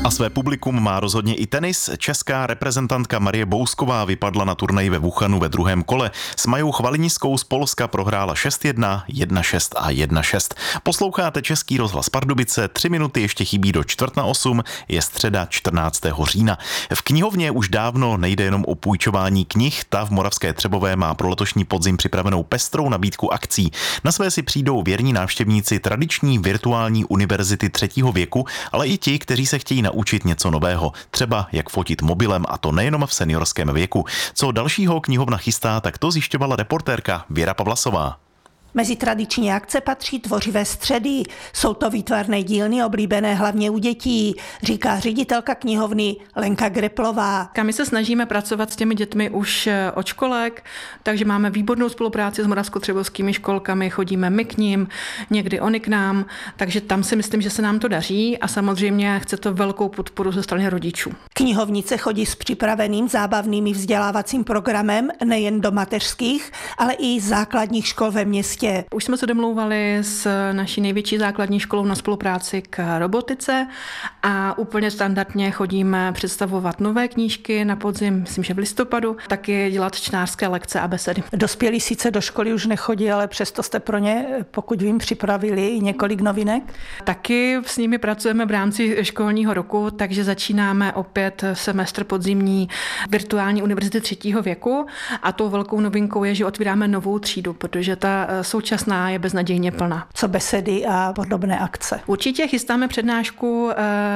A své publikum má rozhodně i tenis. Česká reprezentantka Marie Bousková vypadla na turnaji ve Wuhanu ve druhém kole. S Majou Chvaliniskou z Polska prohrála 6-1, 1-6 a 1-6. Posloucháte Český rozhlas Pardubice, 3 minuty ještě chybí do 7:45, je středa 14. října. V knihovně už dávno nejde jenom o půjčování knih, ta v Moravské Třebové má pro letošní podzim připravenou pestrou nabídku akcí. Na své si přijdou věrní návštěvníci tradiční virtuální univerzity 3. věku, ale i ti, kteří se chtějí naučit něco nového, třeba jak fotit mobilem, a to nejenom v seniorském věku. Co dalšího knihovna chystá, tak to zjišťovala reportérka Věra Pavlasová. Mezi tradiční akce patří tvořivé středy. Jsou to výtvarné dílny oblíbené hlavně u dětí, říká ředitelka knihovny Lenka Greplová. My se snažíme pracovat s těmi dětmi už od školek, takže máme výbornou spolupráci s moravskotřebovskými školkami, chodíme my k nim, někdy oni k nám, takže tam si myslím, že se nám to daří a samozřejmě chce to velkou podporu ze strany rodičů. Knihovnice chodí s připraveným zábavným i vzdělávacím programem nejen do mateřských, ale i základních škol ve městě. Už jsme se domlouvali s naší největší základní školou na spolupráci k robotice a úplně standardně chodíme představovat nové knížky na podzim, myslím, že v listopadu, taky dělat čtenářské lekce a besedy. Dospělí sice do školy už nechodí, ale přesto jste pro ně, pokud vím, připravili několik novinek? Taky s nimi pracujeme v rámci školního roku, takže začínáme opět semestr podzimní virtuální univerzity 3. věku a tou velkou novinkou je, že otvíráme novou třídu, protože ta současná je beznadějně plná. Co besedy a podobné akce? Určitě chystáme přednášku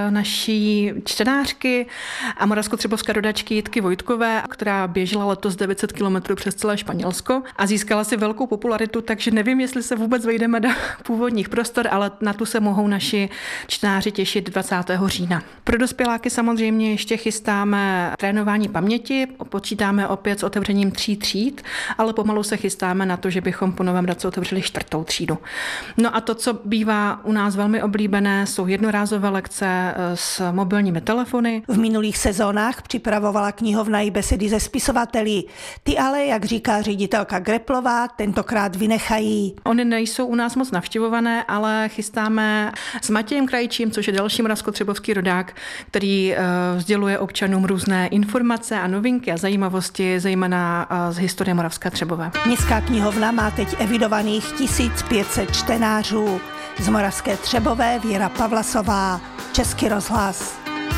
naší čtenářky a moravskotřebovské rodačky Jitky Vojtkové, která běžela letos 900 km přes celé Španělsko a získala si velkou popularitu, takže nevím, jestli se vůbec vejdeme do původních prostor, ale na tu se mohou naši čtenáři těšit 20. října. Pro dospěláky samozřejmě ještě chystáme trénování paměti, počítáme opět s otevřením 3 tříd, ale pomalu se chystáme na to, že bychom po novém roce otevřeli 4. třídu. No a to, co bývá u nás velmi oblíbené, jsou jednorázové lekce s mobilními telefony. V minulých sezónách připravovala knihovna i besedy se spisovateli. Ty ale, jak říká ředitelka Greplová, tentokrát vynechají. Ony nejsou u nás moc navštěvované, ale chystáme s Matějem Krajčím, což je další moravskotřebovský rodák, který sděluje občanům různé informace a novinky a zajímavosti, zejména z historie Moravské Třebové. Městská knihovna má teď evidovaných 1500 čtenářů. Z Moravské Třebové Věra Pavlasová, Český rozhlas.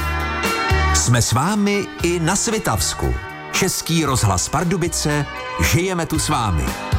Jsme s vámi i na Svitavsku. Český rozhlas Pardubice, žijeme tu s vámi.